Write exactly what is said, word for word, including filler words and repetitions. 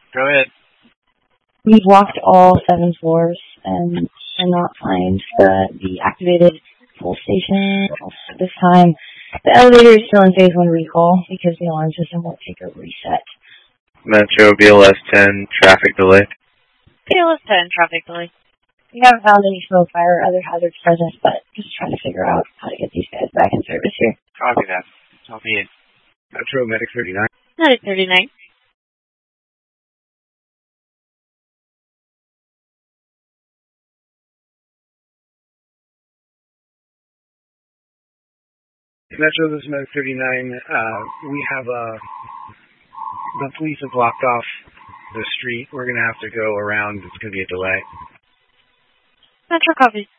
Go ahead. We've walked all seven floors and cannot find the, the activated full station. At this time, the elevator is still in phase one recall because the alarm system won't take a reset. Metro B L S ten, traffic delay. B L S ten, traffic delay. We haven't found any smoke, fire, or other hazards present, but just trying to figure out how to get these guys back in service here. Copy that. Copy it. Metro Medic thirty-nine. Medic thirty-nine. Metro, this is Medic thirty-nine. Uh, we have, uh, the police have blocked off the street. We're going to have to go around. It's going to be a delay. Metro copy.